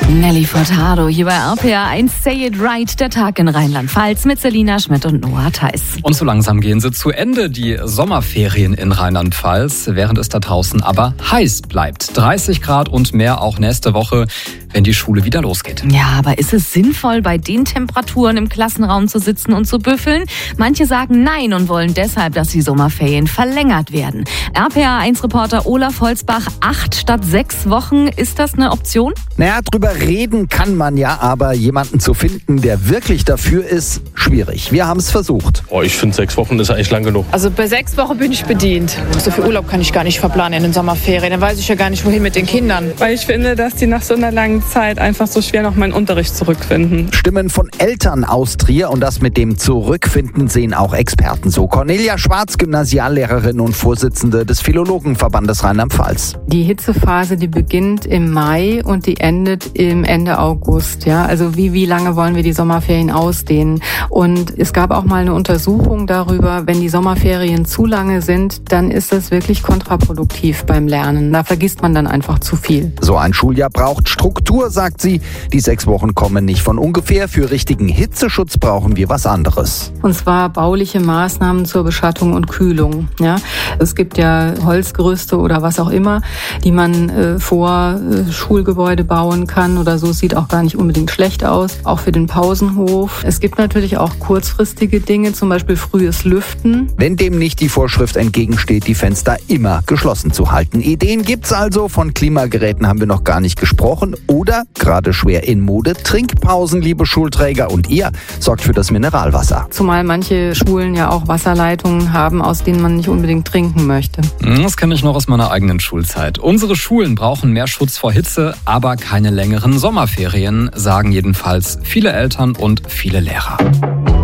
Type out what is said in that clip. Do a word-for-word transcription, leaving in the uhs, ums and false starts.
Nelly Furtado hier bei R P R eins, Say It Right, der Tag in Rheinland-Pfalz mit Selina Schmidt und Noah Theis. Und so langsam gehen sie zu Ende, die Sommerferien in Rheinland-Pfalz, während es da draußen aber heiß bleibt. dreißig Grad und mehr auch nächste Woche, wenn die Schule wieder losgeht. Ja, aber ist es sinnvoll, bei den Temperaturen im Klassenraum zu sitzen und zu büffeln? Manche sagen nein und wollen deshalb, dass die Sommerferien verlängert werden. R P R eins Reporter Olaf Holzbach, acht statt sechs Wochen, ist das eine Option? Naja, drüber reden kann man ja, aber jemanden zu finden, der wirklich dafür ist, schwierig. Wir haben es versucht. Oh, ich finde, sechs Wochen ist eigentlich lang genug. Also bei sechs Wochen bin ich bedient. So viel Urlaub kann ich gar nicht verplanen in den Sommerferien. Dann weiß ich ja gar nicht, wohin mit den Kindern. Weil ich finde, dass die nach so einer langen Zeit einfach so schwer noch meinen Unterricht zurückfinden. Stimmen von Eltern aus Trier und das mit dem Zurückfinden sehen auch Experten so. Cornelia Schwarz, Gymnasiallehrerin und Vorsitzende des Philologenverbandes Rheinland-Pfalz. Die Hitzephase, die beginnt im Mai und die endet im Ende August. Ja, also wie, wie lange wollen wir die Sommerferien ausdehnen? Und es gab auch mal eine Untersuchung darüber, wenn die Sommerferien zu lange sind, dann ist das wirklich kontraproduktiv beim Lernen. Da vergisst man dann einfach zu viel. So ein Schuljahr braucht Struktur, sagt sie. Die sechs Wochen kommen nicht von ungefähr. Für richtigen Hitzeschutz brauchen wir was anderes. Und zwar bauliche Maßnahmen zur Beschattung und Kühlung. Ja, es gibt ja Holzgerüste oder was auch immer, die man äh, vor äh, Schulgebäude bauen kann oder so. Sieht auch gar nicht unbedingt schlecht aus. Auch für den Pausenhof. Es gibt natürlich auch kurzfristige Dinge, zum Beispiel frühes Lüften. Wenn dem nicht die Vorschrift entgegensteht, die Fenster immer geschlossen zu halten. Ideen gibt's also. Von Klimageräten haben wir noch gar nicht gesprochen. Oder, gerade schwer in Mode, Trinkpausen, liebe Schulträger. Und ihr sorgt für das Mineralwasser. Zumal manche Schulen ja auch Wasserleitungen haben, aus denen man nicht unbedingt trinken möchte. Das kenne ich noch aus meiner eigenen Schulzeit. Unsere Schulen brauchen mehr Schutz vor Hitze, aber keine längeren Sommerferien, sagen jedenfalls viele Eltern und viele Lehrer.